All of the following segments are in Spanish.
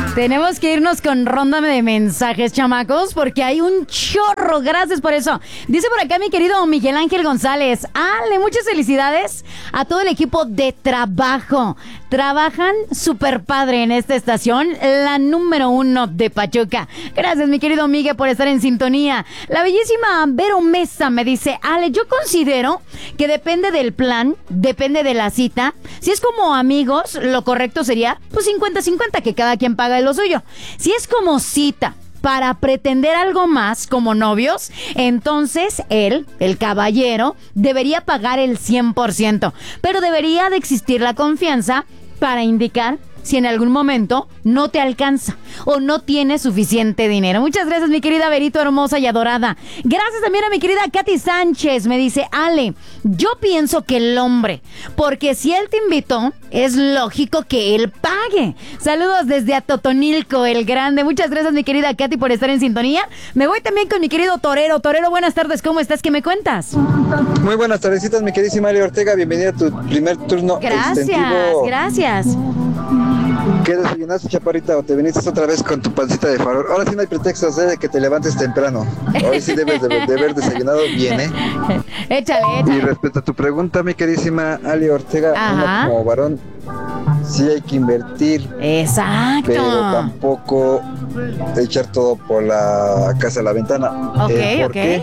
Tenemos que irnos con ronda de mensajes, chamacos, porque hay un chorro. Gracias por eso. Dice por acá mi querido Miguel Ángel González. Ale, muchas felicidades a todo el equipo de trabajo. Trabajan súper padre en esta estación, la número 1 de Pachuca. Gracias, mi querido Miguel, por estar en sintonía. La bellísima Vero Mesa me dice, Ale, yo considero que depende del plan, depende de la cita. Si es como amigos, lo correcto sería, pues 50-50, que cada quien paga de lo suyo. Si es como cita para pretender algo más como novios, entonces él, el caballero, debería pagar el 100%, pero debería de existir la confianza para indicar si en algún momento no te alcanza o no tienes suficiente dinero. Muchas gracias, mi querida Verito hermosa y adorada. Gracias también a mi querida Katy Sánchez. Me dice, Ale, yo pienso que el hombre, porque si él te invitó, es lógico que él pague. Saludos desde Atotonilco, el Grande. Muchas gracias, mi querida Katy, por estar en sintonía. Me voy también con mi querido Torero. Torero, buenas tardes, ¿cómo estás? ¿Qué me cuentas? Muy buenas tardecitas, mi queridísima Ale Ortega. Bienvenida a tu primer turno extensivo. Gracias. ¿Qué desayunaste, chaparrita, o te viniste otra vez con tu pancita de farol? Ahora sí no hay pretextos de que te levantes temprano. Hoy sí debes de haber desayunado bien, ¿eh? Échale. Y respecto a tu pregunta, mi queridísima Ale Ortega, uno como varón sí hay que invertir. Exacto. Pero tampoco echar todo por la casa a la ventana. ¿Por qué?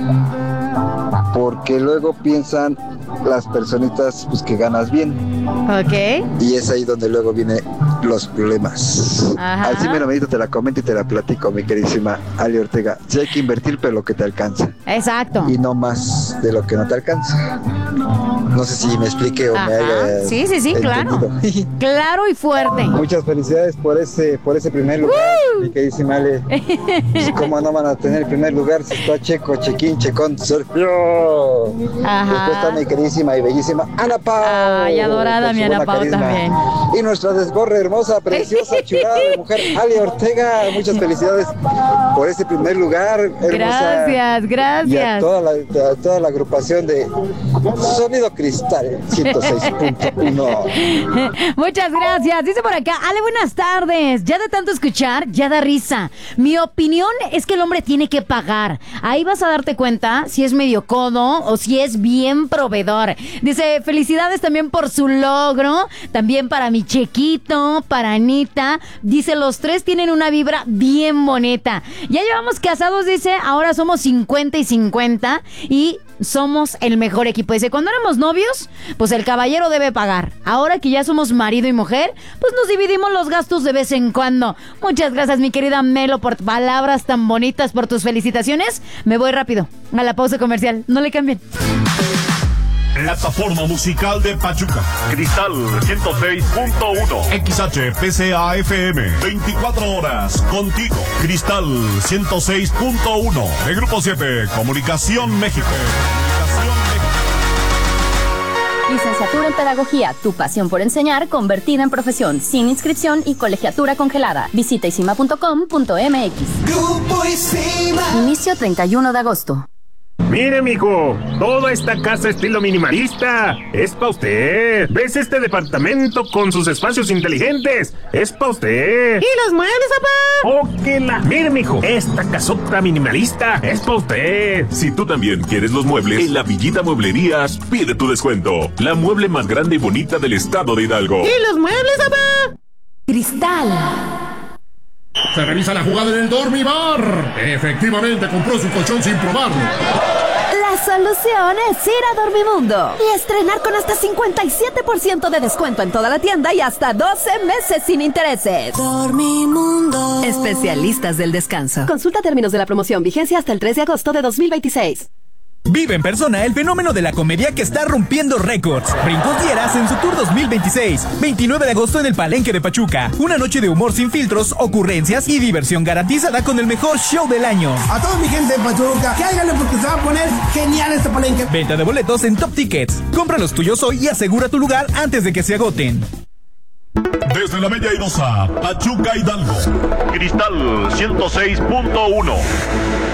Porque luego piensan las personitas pues que ganas bien. Y es ahí donde luego vienen los problemas. Al sí menos te la comento y te la platico, mi queridísima Ale Ortega. Sí hay que invertir, pero lo que te alcanza. Exacto. Y no más de lo que no te alcanza. No sé si me explique o me haya Sí, entendido. claro. Claro y fuerte. Muchas felicidades por ese primer lugar, mi queridísima Ale. Pues, ¿cómo no van a tener el primer lugar si está Checo, Chequín, Checón, Sergio? Después está mi queridísima y bellísima Ana Pau. Ay, adorada mi Ana Pau también. Y nuestra desborre hermosa, preciosa, chulada de mujer, Ale Ortega. Muchas felicidades por ese primer lugar, hermosa. Gracias. Y a toda la agrupación de Sonido Cristal 106.1. Muchas gracias. Dice por acá, Ale, buenas tardes. Ya de tanto escuchar, ya da risa. Mi opinión es que el hombre tiene que pagar. Ahí vas a darte cuenta si es medio codo o si es bien proveedor. Dice, felicidades también por su logro. También para mi Chequito, para Anita. Dice, los tres tienen una vibra bien bonita. Ya llevamos casados, dice, ahora somos 50 y 50 y somos el mejor equipo. Dice, cuando éramos novios, pues el caballero debe pagar. Ahora que ya somos marido y mujer, pues nos dividimos los gastos de vez en cuando. Muchas gracias, mi querida Melo, por palabras tan bonitas, por tus felicitaciones. Me voy rápido a la pausa comercial. No le cambien. Plataforma musical de Pachuca. Cristal 106.1. XHPCA FM. 24 horas contigo. Cristal 106.1. El Grupo 7. Comunicación México. Licenciatura en Pedagogía, tu pasión por enseñar convertida en profesión, sin inscripción y colegiatura congelada. Visita isima.com.mx. Grupo Isima. Inicio 31 de agosto. Mire, mijo, toda esta casa estilo minimalista es pa' usted. ¿Ves este departamento con sus espacios inteligentes? Es pa' usted. ¿Y los muebles, papá? ¡Oh, que la! Mire, mijo, esta casota minimalista es pa' usted. Si tú también quieres los muebles, en la Villita Mueblerías pide tu descuento. La mueble más grande y bonita del estado de Hidalgo. ¿Y los muebles, papá? Cristal. Se revisa la jugada en el Dormibar. Efectivamente compró su colchón sin probarlo. La solución es ir a Dormimundo y estrenar con hasta 57% de descuento en toda la tienda y hasta 12 meses sin intereses. Dormimundo. Especialistas del descanso. Consulta términos de la promoción, vigencia hasta el 3 de agosto de 2026. Vive en persona el fenómeno de la comedia que está rompiendo récords. Brincos Dieras en su tour 2026. 29 de agosto en el Palenque de Pachuca. Una noche de humor sin filtros, ocurrencias y diversión garantizada con el mejor show del año. A toda mi gente de Pachuca, cáiganle porque se va a poner genial este Palenque. Venta de boletos en Top Tickets. Compra los tuyos hoy y asegura tu lugar antes de que se agoten. Desde la Bella Airosa, Pachuca, Hidalgo. Cristal 106.1.